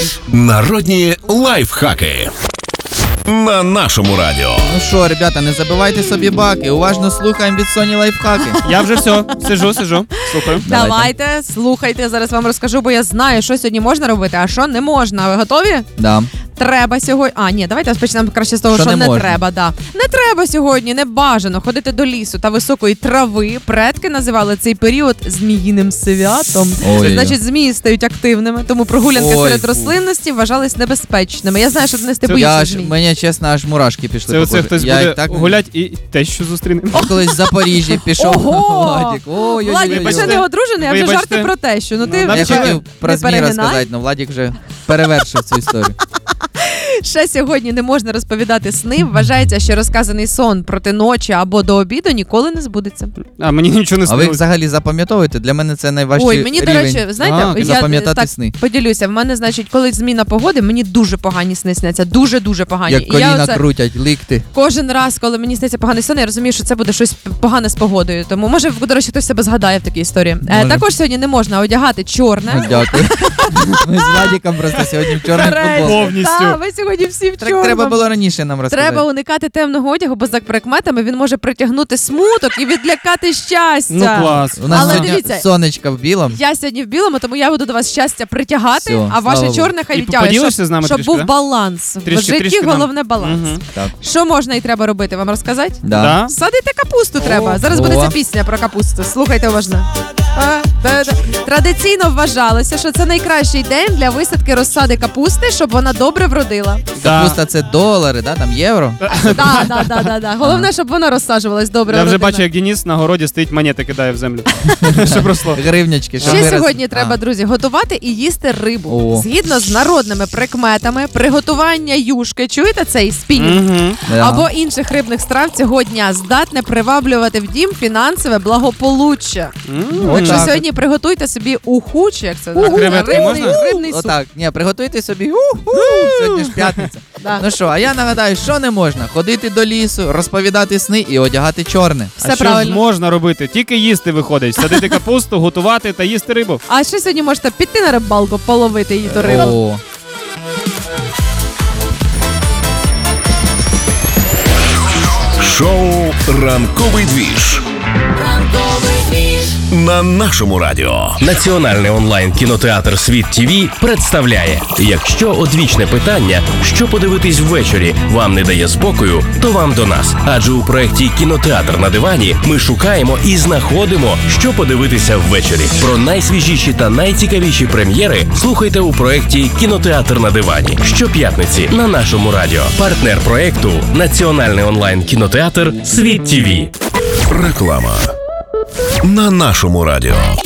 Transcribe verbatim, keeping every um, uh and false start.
Народні лайфхаки. На нашому радіо. Ну що, ребята, не забивайте собі баки. Уважно слухаємо від Соні лайфхаки. Я вже все, сижу, сижу, слухаю. Давайте. Давайте, слухайте, зараз вам розкажу, бо я знаю, що сьогодні можна робити, а що не можна. Ви готові? Да. Треба сьогодні... А, ні, давайте почнемо краще з того, Що що, не не, можна? треба. Да. Не треба сьогодні, не бажано ходити до лісу та високої трави. Предки називали цей період зміїним святом. Ой. Значить, змії стають активними, тому прогулянки Ой, серед фу. рослинності вважались небезпечними. Я знаю, що Денис, ти Це боїшся Я аж, змій. мені, чесно, аж мурашки пішли. Це по оце кожі. хтось Я буде і так гулять і те, що зустріне. колись в Запоріжжі пішов. Ого! Владик. Ой, Владик, Вибачте. ще не одружений, а вже Вибачте. жарти про те, що ну ти Ну, Я вже хотів про не змій перегинай. розказати, але Владик вже перевершив цю історію. Ще сьогодні не можна розповідати сни. Вважається, що розказаний сон проти ночі або до обіду ніколи не збудеться. А мені нічого не А ви їх снилось. взагалі запам'ятовуєте? Для мене це найважчий Ой, мені, до рівень. речі, знаєте, А, я запам'ятати так сни. поділюся. В мене, значить, коли зміна погоди, мені дуже погані сни сняться. Дуже-дуже погані. Як І я коліна оце крутять, лікти. кожен раз, коли мені сниться поганий сон, я розумію, що це буде щось погане з погодою. Тому, може, до речі, хтось себе згадає в такій історії. Е, Може. також сьогодні не можна одягати Ну, чорне. дякую. Ми з Владиком просто сьогодні в чорних Нарешті. футболках. Повністю. Та, ви сьогодні всі в Так чорному. треба було раніше нам розказати. Треба уникати темного одягу, бо за прикметами він може притягнути смуток і відлякати щастя. Ну клас. У нас Але сьогодні дивіться, сонечко в білому. Я сьогодні в білому, тому я буду до вас щастя притягати, Всьо, а ваше слава чорне хай І відтягує, поділишся щоб, з нами щоб трішки, був да? баланс. Трішки, в житті трішки нам. головне баланс. Мгм. Так. Що можна і треба робити, вам розказати? Да. Да? Садити капусту треба. Зараз О. буде ця пісня про капусту. Слухайте уважно. А, да-да. Традиційно вважалося, що це найкращий день для висадки розсади капусти, щоб вона добре вродила. Да. Капуста це долари, да? Там євро. Да, да, да, да, да. Головне, щоб вона розсаджувалась добре. Я вже вродила. бачу, як Денис на городі стоїть, монети кидає в землю. Щоб росло. Гривнячки. щоб Ще вираз- сьогодні А. треба, друзі, готувати і їсти рибу. О. Згідно з народними прикметами, приготування юшки, чуєте цей спінінг? Мгм. Да. Або інших рибних страв цього дня здатне приваблювати в дім фінансове благополуччя. М, Ой, Отже, так. сьогодні приготуйте собі уху, чи як це Уху. називається? Креветки рибний, можна? рибний суп. Отак. Ні, приготуйте собі. У-ху! Сьогодні ж п'ятниця. Да. Ну що, а я нагадаю, що не можна? Ходити до лісу, розповідати сни і одягати чорне. Все А що ж правильно. можна робити? Тільки їсти виходить. Садити капусту, готувати та їсти рибу. А ще сьогодні можете піти на рибалку, половити її ту рибу. О. Шоу «Ранковий двіж» на нашому радіо. Національний онлайн-кінотеатр «Світ ТІВІ» представляє: якщо одвічне питання, що подивитись ввечері, вам не дає спокою, то вам до нас. Адже у проєкті «Кінотеатр на дивані» ми шукаємо і знаходимо, що подивитися ввечері. Про найсвіжіші та найцікавіші прем'єри слухайте у проєкті «Кінотеатр на дивані» щоп'ятниці на нашому радіо. Партнер проєкту – Національний онлайн-кінотеатр «Світ ТІВІ». Реклама на нашому радіо.